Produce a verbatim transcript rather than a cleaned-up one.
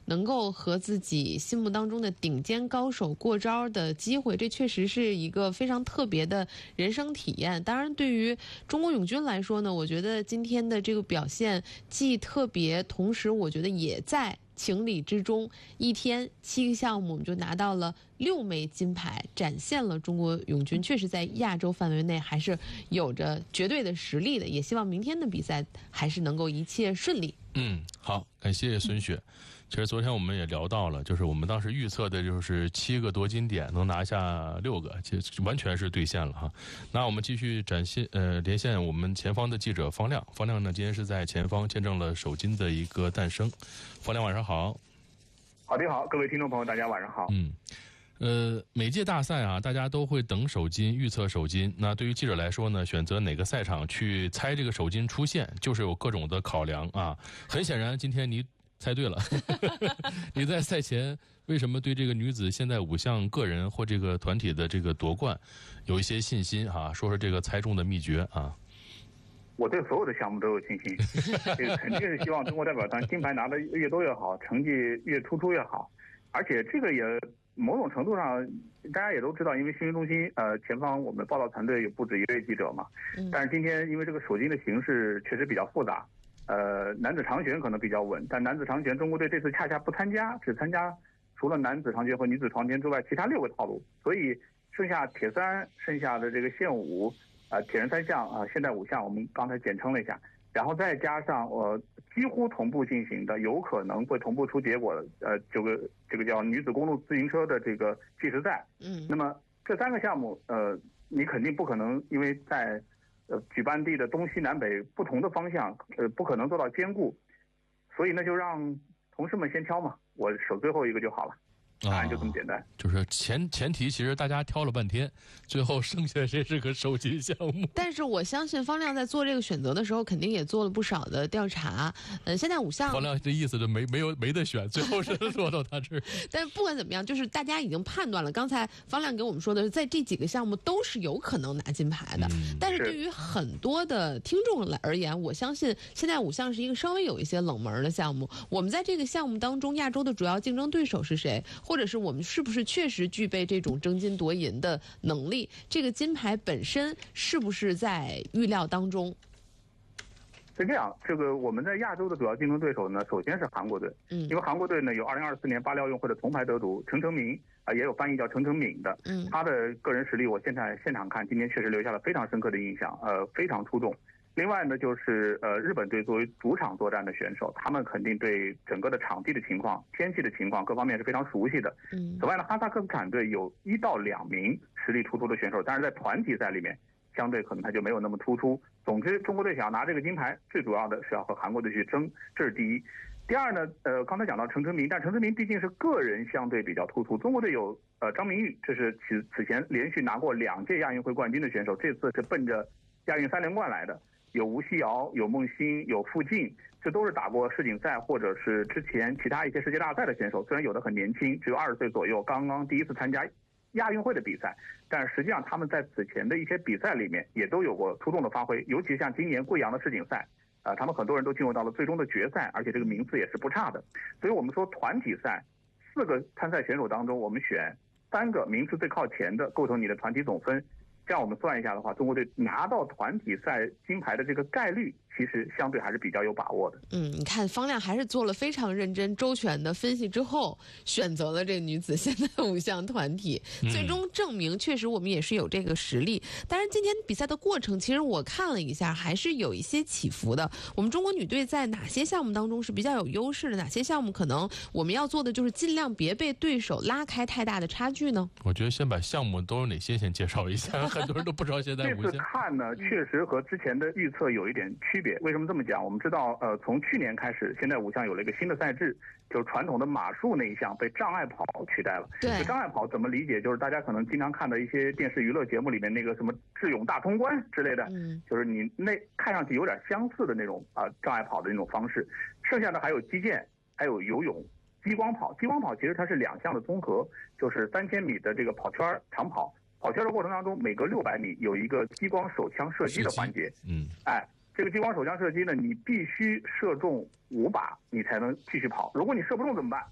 能够和自己心目当中的顶尖高手过招的机会，这确实是一个非常特别的人生体验。当然，对于中国泳军来说呢，我觉得今天的这个表现既特别，同时我觉得也在情理之中。一天七个项目，我们就拿到了六枚金牌，展现了中国泳军确实在亚洲范围内还是有着绝对的实力的。也希望明天的比赛还是能够一切顺利。 嗯，好，感谢孙雪。其实昨天我们也聊到了，就是我们当时预测的就是七个夺金点能拿下六个，其实完全是兑现了哈。那我们继续展现呃连线我们前方的记者方亮，方亮呢今天是在前方见证了首金的一个诞生。方亮晚上好。 好的好，各位听众朋友大家晚上好。 嗯。呃，每届大赛啊，大家都会等首金，预测首金。那对于记者来说呢，选择哪个赛场去猜这个首金出现，就是有各种的考量啊。很显然，今天你猜对了。你在赛前为什么对这个女子现代五项个人或这个团体的这个夺冠有一些信心啊？说说这个猜中的秘诀啊。 我对所有的项目都有信心，这个肯定是希望中国代表团金牌拿的越多越好，成绩越突出越好。而且这个也某种程度上，大家也都知道，因为新闻中心呃前方我们报道团队有不止一位记者嘛。嗯。但是今天因为这个首金的形式确实比较复杂，呃，男子长拳可能比较稳，但男子长拳中国队这次恰恰不参加，只参加除了男子长拳和女子长拳之外其他六个套路，所以剩下铁三，剩下的这个线五。啊，铁人三项啊，现代五项，我们刚才简称了一下，然后再加上呃几乎同步进行的，有可能会同步出结果的，呃，这个这个叫女子公路自行车的这个计时赛。嗯，那么这三个项目，呃，你肯定不可能，因为在呃举办地的东西南北不同的方向，呃，不可能做到兼顾，所以呢，就让同事们先挑嘛，我守最后一个就好了。答案就这么简单，啊、 就是前前提其实大家挑了半天，最后剩下这是个首金项目。 但是我相信方亮在做这个选择的时候，肯定也做了不少的调查。呃，现在五项， 方亮这意思就没没有没得选，最后是落到他这儿。 但不管怎么样，就是大家已经判断了。刚才方亮给我们说的是，在这几个项目都是有可能拿金牌的。嗯、但是对于很多的听众来而言，我相信现在五项是一个稍微有一些冷门的项目。我们在这个项目当中，亚洲的主要竞争对手是谁？或者是我们是不是确实具备这种争金夺银的能力？这个金牌本身是不是在预料当中？ 是这样，这个我们在亚洲的主要竞争对手呢，首先是韩国队，嗯，因为韩国队呢有二零二四年巴黎奥运会的铜牌得主程成明啊、呃，也有翻译叫程成敏的，嗯，他的个人实力我现在现场看，今天确实留下了非常深刻的印象，呃，非常出众。另外呢，就是呃，日本队作为主场作战的选手，他们肯定对整个的场地的情况、天气的情况各方面是非常熟悉的。嗯。此外呢，哈萨克斯坦队有一到两名实力突出的选手，但是在团体赛里面，相对可能他就没有那么突出。总之，中国队想要拿这个金牌，最主要的是要和韩国队去争，这是第一。第二呢，呃，刚才讲到程成明，但程成明毕竟是个人相对比较突出。中国队有呃张明玉，这是此此前连续拿过两届亚运会冠军的选手，这次是奔着亚运三连冠来的。有吴曦瑶，有孟欣，有傅静，这都是打过世锦赛或者是之前其他一些世界大赛的选手。虽然有的很年轻，只有二十岁左右，刚刚第一次参加亚运会的比赛，但实际上他们在此前的一些比赛里面也都有过出众的发挥。尤其像今年贵阳的世锦赛，啊、呃，他们很多人都进入到了最终的决赛，而且这个名次也是不差的。所以我们说团体赛四个参赛选手当中，我们选三个名次最靠前的，构成你的团体总分。这样我们算一下的话，中国队拿到团体赛金牌的这个概率，其实相对还是比较有把握的。 嗯，你看方亮还是做了非常认真周全的分析之后，选择了这个女子现代五项团体，最终证明确实我们也是有这个实力。当然今天比赛的过程，其实我看了一下，还是有一些起伏的。我们中国女队在哪些项目当中是比较有优势的？哪些项目可能我们要做的就是尽量别被对手拉开太大的差距呢？ 我觉得先把项目都有哪些先介绍一下。很多人都不知道现在这次看呢，确实和之前的预测有一点区别。为什么这么讲？我们知道，呃，从去年开始，现在五项有了一个新的赛制，就是传统的马术那一项被障碍跑取代了。 对， 障碍跑怎么理解？就是大家可能经常看的一些电视娱乐节目里面那个什么智勇大通关之类的，嗯，就是你那看上去有点相似的那种啊、呃、障碍跑的那种方式。剩下的还有击剑，还有游泳。激光跑，激光跑其实它是两项的综合，就是三千米的这个跑圈长跑。跑圈的过程当中，每隔六百米有一个激光手枪射击的环节。嗯，哎，这个激光手枪射击呢，你必须射中五靶，你才能继续跑。如果你射不中怎么办？